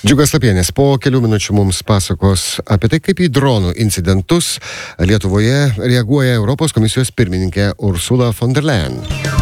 Džiugas Lapienis po kelių minučių mums pasakos apie tai, kaip į dronų incidentus Lietuvoje reaguoja Europos komisijos pirmininkė Ursula von der Leyen.